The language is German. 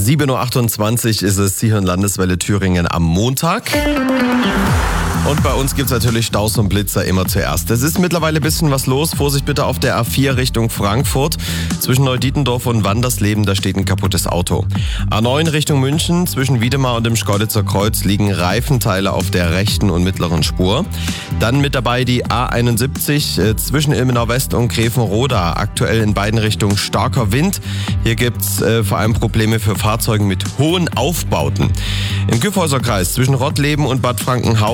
7.28 Uhr ist es, Sie hören Landeswelle Thüringen am Montag. Und bei uns gibt es natürlich Staus und Blitzer immer zuerst. Es ist mittlerweile ein bisschen was los. Vorsicht bitte auf der A4 Richtung Frankfurt. Zwischen Neudietendorf und Wandersleben, da steht ein kaputtes Auto. A9 Richtung München, zwischen Wiedemar und dem Schkeuditzer Kreuz liegen Reifenteile auf der rechten und mittleren Spur. Dann mit dabei die A71 zwischen Ilmenau West und Grevenroda. Aktuell in beiden Richtungen starker Wind. Hier gibt es vor allem Probleme für Fahrzeuge mit hohen Aufbauten. Im Kyffhäuserkreis zwischen Rottleben und Bad Frankenhausen